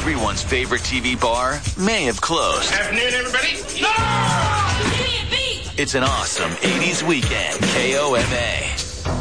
everyone's favorite TV bar may have closed. Afternoon, everybody. It's an awesome 80s weekend. KOMA.